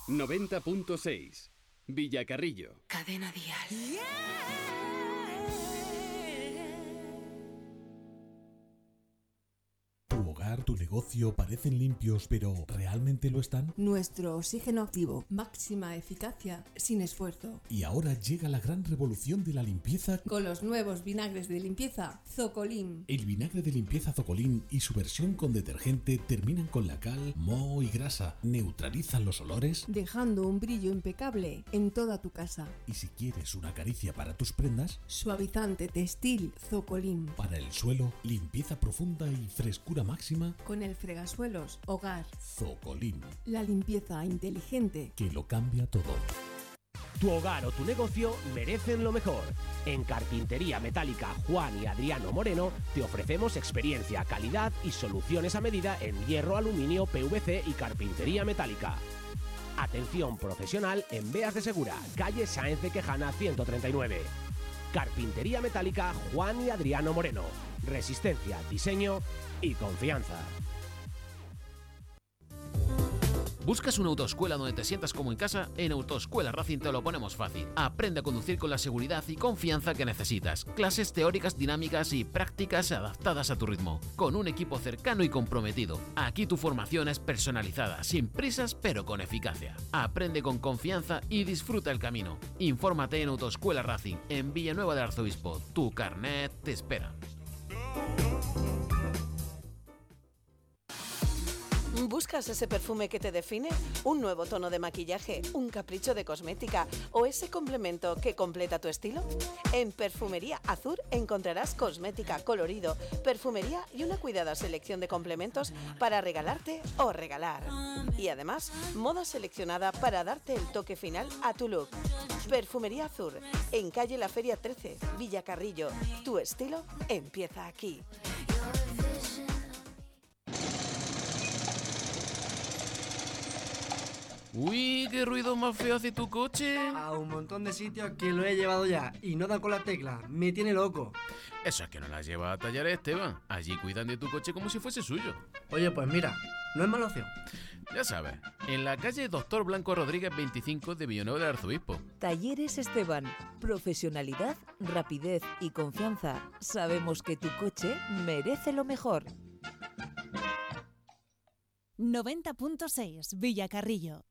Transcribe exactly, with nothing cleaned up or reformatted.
noventa punto seis. Villacarrillo. Cadena Dial. Tu hogar, tu negocio parecen limpios, pero ¿realmente lo están? Nuestro oxígeno activo, máxima eficacia, sin esfuerzo. Y ahora llega la gran revolución de la limpieza con los nuevos vinagres de limpieza Zocolin. El vinagre de limpieza Zocolin y su versión con detergente terminan con la cal, moho y grasa, neutralizan los olores, dejando un brillo impecable en toda tu casa. Y si quieres una caricia para tus prendas, suavizante textil Zocolin. Para el suelo, limpieza profunda y frescura máxima con el fregasuelos Hogar Zocolin. La limpieza inteligente que lo cambia todo. Tu hogar o tu negocio merecen lo mejor. En Carpintería Metálica Juan y Adriano Moreno te ofrecemos experiencia, calidad y soluciones a medida en hierro, aluminio, P V C y carpintería metálica. Atención profesional en Beas de Segura, calle Sáenz de Quejana ciento treinta y nueve. Carpintería Metálica Juan y Adriano Moreno. Resistencia, diseño y confianza. ¿Buscas una autoescuela donde te sientas como en casa? En Autoescuela Racing te lo ponemos fácil. Aprende a conducir con la seguridad y confianza que necesitas. Clases teóricas dinámicas y prácticas adaptadas a tu ritmo. Con un equipo cercano y comprometido. Aquí tu formación es personalizada, sin prisas pero con eficacia. Aprende con confianza y disfruta el camino. Infórmate en Autoescuela Racing, en Villanueva del Arzobispo. Tu carnet te espera. ¿Buscas ese perfume que te define? ¿Un nuevo tono de maquillaje? ¿Un capricho de cosmética? ¿O ese complemento que completa tu estilo? En Perfumería Azur encontrarás cosmética, colorido, perfumería y una cuidada selección de complementos para regalarte o regalar. Y además, moda seleccionada para darte el toque final a tu look. Perfumería Azur, en calle La Feria trece, Villacarrillo. Tu estilo empieza aquí. Uy, qué ruido más feo hace tu coche. A un montón de sitios que lo he llevado ya y no dan con la tecla, me tiene loco. Eso es que no la lleva a tallar Esteban. Allí cuidan de tu coche como si fuese suyo. Oye, pues mira, no es mala opción. Ya sabes, en la calle Doctor Blanco Rodríguez veinticinco de Villanueva del Arzobispo. Talleres Esteban. Profesionalidad, rapidez y confianza. Sabemos que tu coche merece lo mejor. noventa punto seis Villacarrillo.